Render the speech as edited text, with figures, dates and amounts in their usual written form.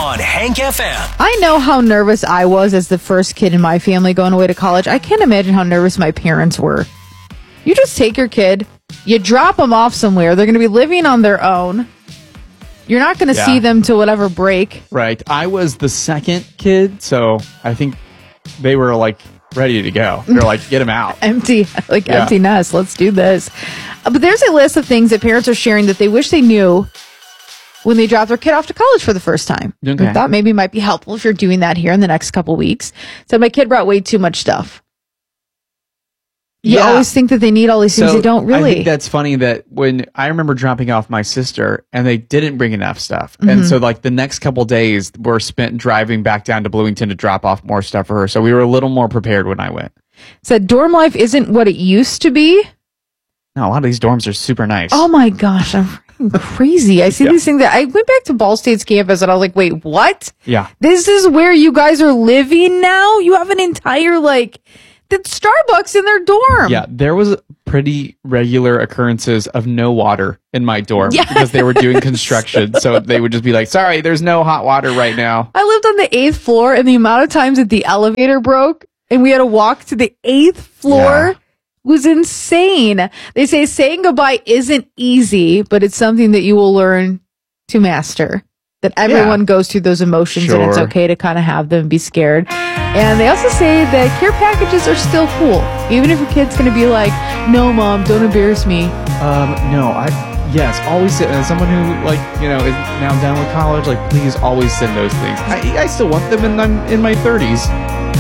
on Hank FM. I know how nervous I was as the first kid in my family going away to college. I can't imagine how nervous my parents were. You just take your kid, you drop them off somewhere. They're going to be living on their own. You're not going to see them till whatever break. Right. I was the second kid, so I think they were like ready to go. They're like, get him out. Empty nest. Let's do this. But there's a list of things that parents are sharing that they wish they knew when they drop their kid off to college for the first time. Okay. I thought maybe it might be helpful if you're doing that here in the next couple weeks. So my kid brought way too much stuff. You always think that they need all these things. They don't really. I think that's funny that when I remember dropping off my sister and they didn't bring enough stuff. And so like the next couple days were spent driving back down to Bloomington to drop off more stuff for her. So we were a little more prepared when I went. Said dorm life isn't what it used to be. No, a lot of these dorms are super nice. Oh my gosh, I'm crazy. I see these things that I went back to Ball State's campus and I was like, wait, what? Yeah. This is where you guys are living now? You have an entire the Starbucks in their dorm. Yeah, there was pretty regular occurrences of no water in my dorm because they were doing construction. So they would just be like, sorry, there's no hot water right now. I lived on the 8th floor, and the amount of times that the elevator broke and we had to walk to the 8th floor was insane. They say saying goodbye isn't easy, but it's something that you will learn to master. That everyone goes through those emotions and it's okay to kind of have them be scared. And they also say that care packages are still cool. Even if your kid's going to be like, no, Mom, don't embarrass me. Yes, always send, as someone who is now done with college, please always send those things. I still want them and I'm in my 30s.